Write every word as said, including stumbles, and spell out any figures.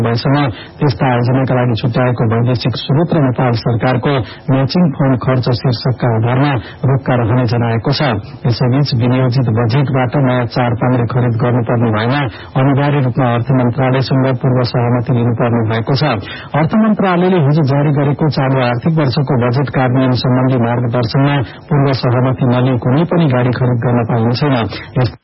भएसँग त्यस्ता आयोजनाका लागि छुट्याएको वैदेशिक स्रोत र नेपाल सरकारको म्याचिङ फण्ड खर्च शीर्षकका आधारमा रोक्का रहने जनाएको छ। यसैबीच विनियोजित बजेटबाट नयाँ चार पाङ्ग्रे खरिद गर्नुपर्ने भएमा अनिवार्य रूपमा अर्थ मन्त्रालयसँग पूर्व सहमति लिनुपर्ने भएको छ। अर्थ मन्त्रालयले हिजो जारी गरेको चालू आर्थिक वर्षको बजेट कार्यान्वयन सम्बन्धी मार्गदर्शनमा पूर्व सहमति नलिई कुनै पनि गाड़ी खरिद गर्न पाइने छैन।